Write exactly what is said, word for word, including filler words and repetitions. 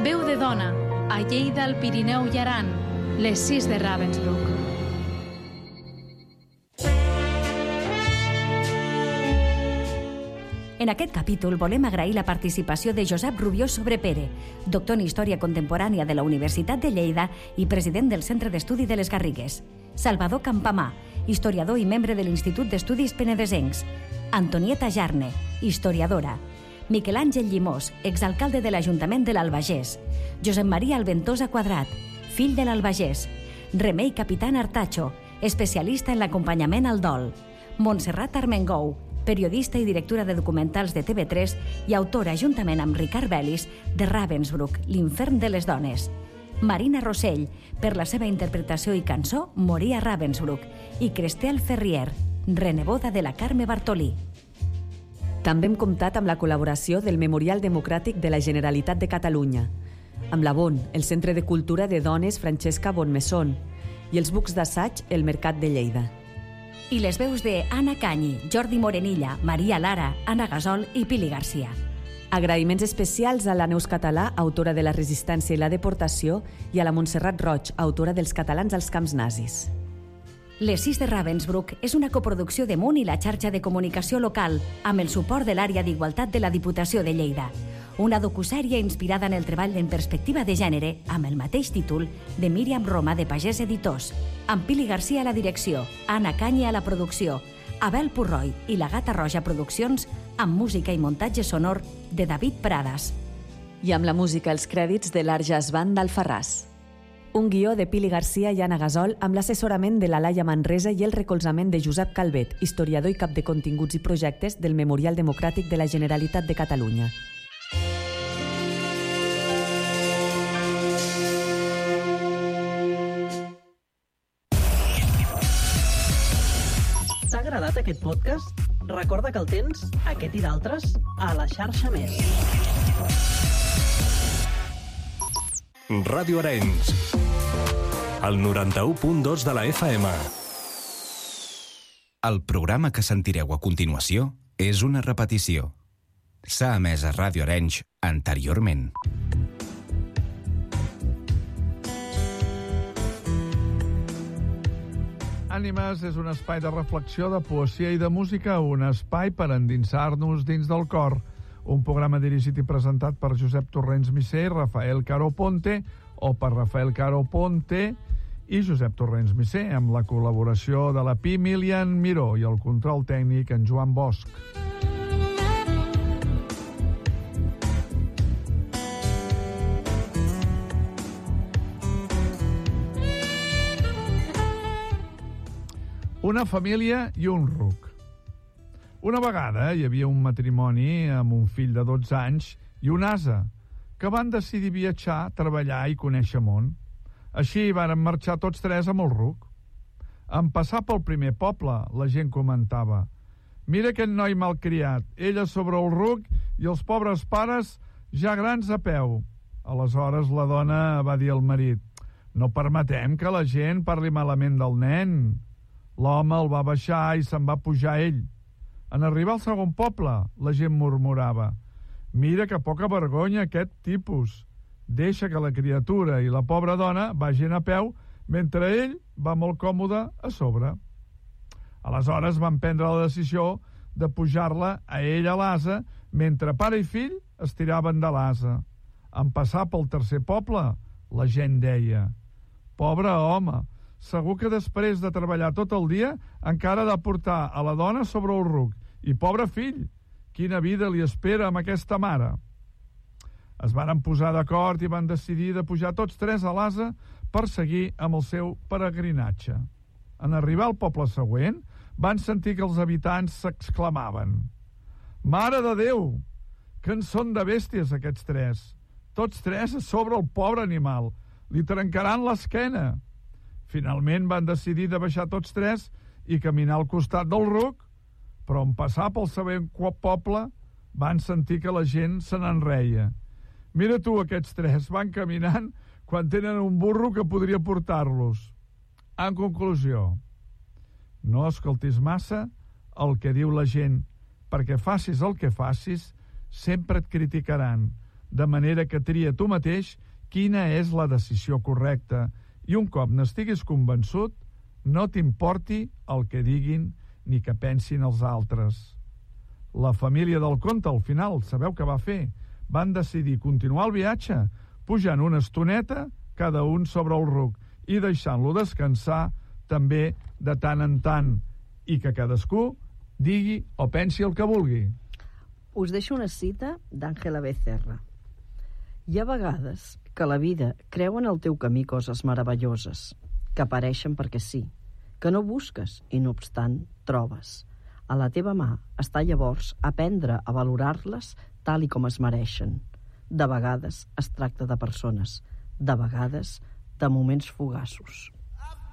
Veu de dona, a Lleida, el Pirineu i Aran, les sis de Ravensbrück. En aquest capítol volem agrair la participació de Josep Rubió Sobrepere, doctor en Història Contemporània de la Universitat de Lleida i president del Centre d'Estudi de les Garrigues, Salvador Campamà, historiador i membre de l'Institut d'Estudis Penedesencs, Antonieta Jarne, historiadora, Miquel Àngel Llimós, exalcalde de l'Ajuntament de l'Albagés, Josep Maria Alventosa Quadrat, fill de l'Albagés, Remei Capitán Artacho, especialista en l'acompanyament al dol, Montserrat Armengou, periodista i directora de documentals de T V tres i autora, juntament amb Ricard Bellis, de Ravensbrück, l'infern de les dones. Marina Rossell, per la seva interpretació i cançó Morir a Ravensbrück, i Crestel Ferrier, reneboda de la Carme Bartolí. També hem comptat amb la col·laboració del Memorial Democràtic de la Generalitat de Catalunya, amb la Bon, el Centre de Cultura de Dones Francesca Bonmesson, i els bucs d'assaig El Mercat de Lleida. I les veus de Anna Canyi, Jordi Morenilla, Maria Lara, Anna Gasol i Pili Garcia. Agraïments especials a la Neus Català, autora de La resistència i la deportació, i a la Montserrat Roig, autora dels Catalans als camps nazis. Les sis de Ravensbrück és una coproducció de Munt i la xarxa de comunicació local amb el suport de l'àrea d'igualtat de la Diputació de Lleida. Una docusèrie inspirada en el treball en perspectiva de gènere amb el mateix títol de Míriam Roma de Pagès Editors, amb Pili Garcia a la direcció, Anna Canyi a la producció, Abel Purroi i La Gata Roja Produccions, amb música i muntatge sonor de David Pradas. I amb la música els crèdits de l'Arjas Band d'Alfarràs. Un guió de Pili Garcia i Anna Gasol amb l'assessorament de la Laia Manresa i el recolzament de Josep Calvet, historiador i cap de continguts i projectes del Memorial Democràtic de la Generalitat de Catalunya. T'ha agradat aquest podcast? Recorda que el tens, aquest i d'altres, a la xarxa Més. Ràdio Arenys, el noranta-u punt dos de la F M. El programa que sentireu a continuació és una repetició. S'ha emès a Ràdio Arenys anteriorment. Ànimes és un espai de reflexió, de poesia i de música, un espai per endinsar-nos dins del cor. Un programa dirigit i presentat per Josep Torrents Misser i Rafael Caro Ponte, o per Rafael Caro Ponte i Josep Torrents Misser, amb la col·laboració de la Pi Milian Miró i el control tècnic en Joan Bosch. Una família i un ruc. Una vegada hi havia un matrimoni amb un fill de dotze anys i un ase que van decidir viatjar, treballar i conèixer món. Així varen marxar tots tres amb el ruc. En passar pel primer poble, la gent comentava: «Mira aquest noi malcriat, ella sobre el ruc i els pobres pares ja grans a peu». Aleshores la dona va dir al marit: «No permetem que la gent parli malament del nen». L'home el va baixar i se'n va pujar ell. En arribar al segon poble, la gent murmurava: «Mira que poca vergonya aquest tipus. Deixa que la criatura i la pobra dona vagin a peu mentre ell va molt còmode a sobre». Aleshores van prendre la decisió de pujar-la a ell a l'ase mentre pare i fill es tiraven de l'ase. En passar pel tercer poble, la gent deia: «Pobre home, segur que després de treballar tot el dia encara ha de portar a la dona sobre el ruc. I pobre fill, quina vida li espera amb aquesta mare». Es varen posar d'acord i van decidir de pujar tots tres a l'ase per seguir amb el seu peregrinatge. En arribar al poble següent, van sentir que els habitants s'exclamaven: «Mare de Déu, que en són de bèsties aquests tres! Tots tres a sobre el pobre animal! Li trencaran l'esquena!» Finalment van decidir de baixar tots tres i caminar al costat del ruc, però en passar pel següent poble van sentir que la gent se n'enreia. «Mira tu, aquests tres van caminant quan tenen un burro que podria portar-los». En conclusió, no escoltis massa el que diu la gent, perquè facis el que facis, sempre et criticaran. de manera que tria tu mateix quina és la decisió correcta i un cop n'estiguis convençut, no t'importi el que diguin ni que pensin els altres. La família del conte, al final, sabeu què va fer? Van decidir continuar el viatge, pujant una estoneta cada un sobre el ruc i deixant-lo descansar també de tant en tant, i que cadascú digui o pensi el que vulgui. Us deixo una cita d'Àngela Becerra. Hi ha vegades que la vida creu en el teu camí coses meravelloses, que apareixen perquè sí, que no busques i no obstant trobes. A la teva mà està llavors aprendre a valorar-les tal i com es mereixen. De vegades es tracta de persones, de vegades de moments fugaços.